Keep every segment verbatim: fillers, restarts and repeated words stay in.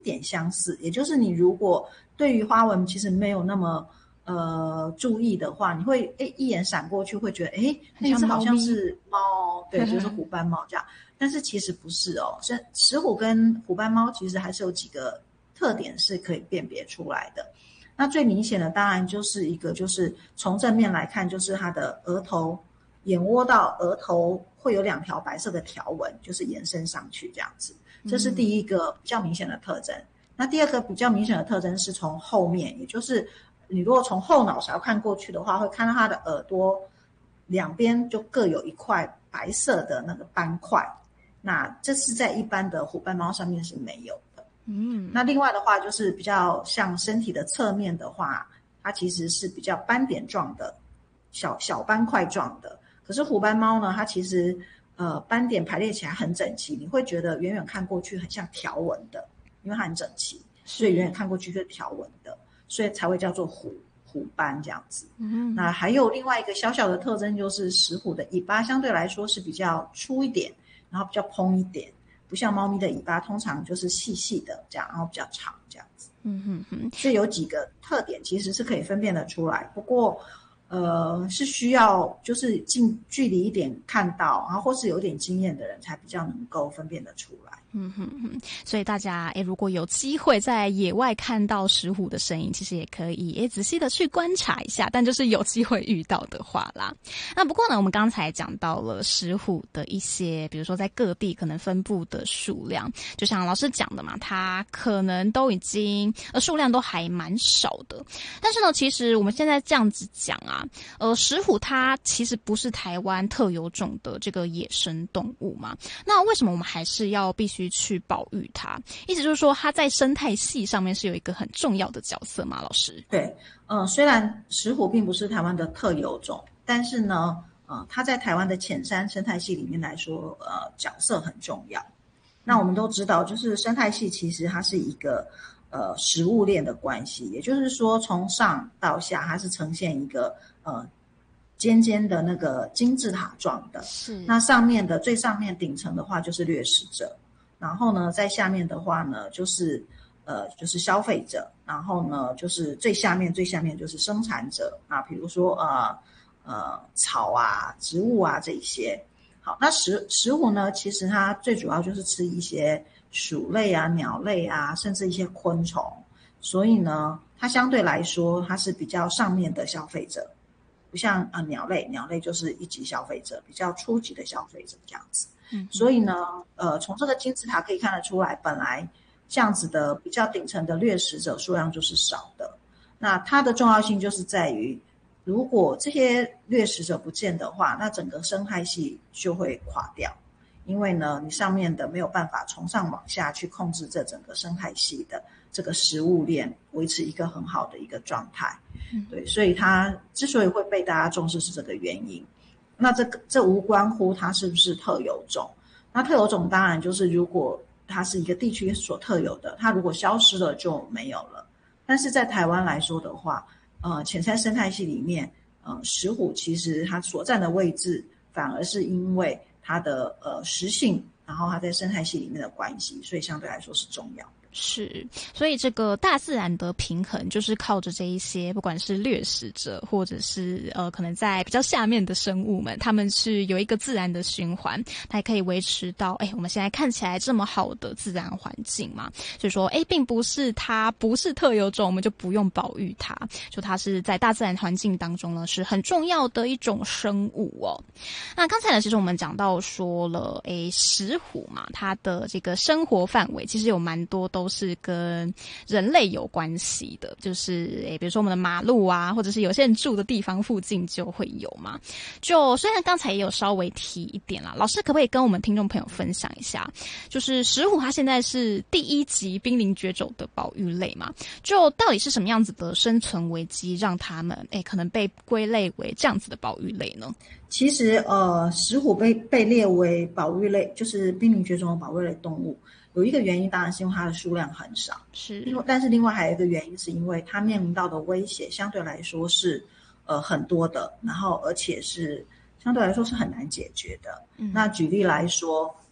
点相似，也就是你如果对于花纹其实没有那么呃注意的话，你会诶一眼闪过去会觉得诶那一只好像是猫，对，就是虎斑猫这样，但是其实不是哦，石虎跟虎斑猫其实还是有几个特点是可以辨别出来的。那最明显的当然就是一个，就是从正面来看，就是它的额头眼窝到额头会有两条白色的条纹，就是延伸上去这样子，这是第一个比较明显的特征。那第二个比较明显的特征是从后面，也就是你如果从后脑勺看过去的话，会看到它的耳朵两边就各有一块白色的那个斑块，那这是在一般的虎斑猫上面是没有的。嗯，那另外的话就是比较像身体的侧面的话，它其实是比较斑点状的，小小斑块状的。可是虎斑猫呢，它其实呃斑点排列起来很整齐，你会觉得远远看过去很像条纹的，因为它很整齐，所以远远看过去就是条纹的，所以才会叫做虎虎斑这样子。嗯，那还有另外一个小小的特征，就是石虎的尾巴相对来说是比较粗一点，然后比较蓬一点。不像猫咪的尾巴通常就是细细的这样，然后比较长这样子。嗯哼哼，所以有几个特点其实是可以分辨得出来，不过呃是需要就是近距离一点看到，然后或是有点经验的人才比较能够分辨得出来。 嗯哼哼，所以大家诶，如果有机会在野外看到石虎的身影，其实也可以诶仔细的去观察一下，但就是有机会遇到的话啦。那不过呢，我们刚才讲到了石虎的一些，比如说在各地可能分布的数量，就像老师讲的嘛，它可能都已经呃数量都还蛮少的。但是呢，其实我们现在这样子讲啊，呃，石虎它其实不是台湾特有种的这个野生动物嘛，那为什么我们还是要必须去保育它？意思就是说它在生态系上面是有一个很重要的角色吗？老师？ 对，呃，虽然石虎并不是台湾的特有种，但是呢，呃，它在台湾的浅山生态系里面来说，呃，角色很重要。那我们都知道，就是生态系其实它是一个呃食物链的关系，也就是说从上到下它是呈现一个呃尖尖的那个金字塔状的。是。那上面的最上面顶层的话就是掠食者，然后呢在下面的话呢就是呃就是消费者，然后呢就是最下面最下面就是生产者啊，比如说呃呃草啊植物啊这一些。好，那石石虎呢，其实它最主要就是吃一些鼠类啊、鸟类啊，甚至一些昆虫，所以呢，它相对来说它是比较上面的消费者，不像啊、呃、鸟类，鸟类就是一级消费者，比较初级的消费者这样子。嗯，所以呢，呃，从这个金字塔可以看得出来，本来这样子的比较顶层的掠食者数量就是少的，那它的重要性就是在于，如果这些掠食者不见的话，那整个生态系就会垮掉，因为呢，你上面的没有办法从上往下去控制这整个生态系的这个食物链，维持一个很好的一个状态。对，所以它之所以会被大家重视是这个原因。那这个这无关乎它是不是特有种，那特有种当然就是如果它是一个地区所特有的，它如果消失了就没有了。但是在台湾来说的话，呃，浅山生态系里面，呃，石虎其实它所占的位置，反而是因为它的呃食性，然后它在生态系里面的关系，所以相对来说是重要的。 是，所以这个大自然的平衡就是靠着这一些，不管是掠食者，或者是呃可能在比较下面的生物们，他们是有一个自然的循环，它也可以维持到哎我们现在看起来这么好的自然环境嘛。所以说，哎，并不是它不是特有种，我们就不用保育它，就它是在大自然环境当中呢是很重要的一种生物哦。那刚才呢，其实我们讲到说了，哎，石虎嘛，它的这个生活范围其实有蛮多都是跟人类有关系的，就是诶，比如说我们的马路啊，或者是有些人住的地方附近就会有嘛。就虽然刚才也有稍微提一点啦，老师可不可以跟我们听众朋友分享一下，就是石虎它现在是第一级濒临绝种的保育类嘛？就到底是什么样子的生存危机，让他们诶可能被归类为这样子的保育类呢？ 其实呃，石虎被被列为保育类，就是濒临绝种的保育类动物。有一个原因当然是因为它的数量很少，是，但是另外还有一个原因是因为它面临到的威胁相对来说是呃很多的，然后而且是相对来说是很难解决的。嗯，那举例来说，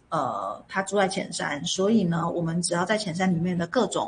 呃，他住在浅山，所以呢，我们只要在浅山里面的各种